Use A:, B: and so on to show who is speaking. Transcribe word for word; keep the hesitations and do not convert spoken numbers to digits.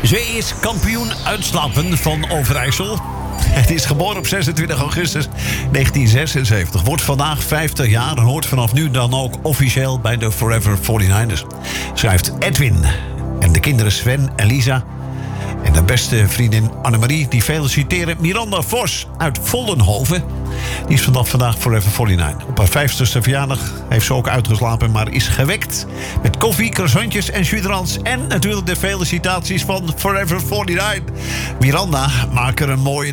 A: Ze is kampioen uitslapen van Overijssel. Het is geboren op zesentwintig augustus negentien zesenzeventig. Wordt vandaag vijftig jaar en hoort vanaf nu dan ook officieel bij de Forever forty-niners. Schrijft Edwin. En de kinderen Sven en Lisa. En de beste vriendin Annemarie, die feliciteren Miranda Vos uit Vollenhoven. Die is vanaf vandaag Forever forty-nine. Op haar vijftigste verjaardag heeft ze ook uitgeslapen, maar is gewekt met koffie, croissantjes en chudrans. En natuurlijk de felicitaties van Forever forty-nine. Miranda, maak er een mooie